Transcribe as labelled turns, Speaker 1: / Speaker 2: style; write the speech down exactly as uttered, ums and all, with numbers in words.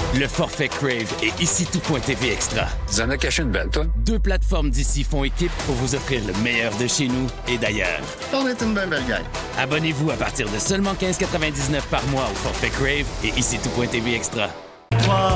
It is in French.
Speaker 1: Le forfait Crave et ici tout.tv Extra.
Speaker 2: Tu en as caché une belle, toi?
Speaker 1: Deux plateformes d'ici font équipe pour vous offrir le meilleur de chez nous et d'ailleurs.
Speaker 2: On est une belle belle gang.
Speaker 1: Abonnez-vous à partir de seulement quinze quatre-vingt-dix-neuf par mois au forfait Crave et ici tout.tv Extra.
Speaker 3: Wow.